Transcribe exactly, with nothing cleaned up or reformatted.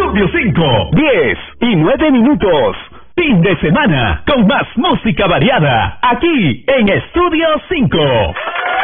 Estudio cinco, diez y nueve minutos. Fin de semana con más música variada aquí en Estudio cinco.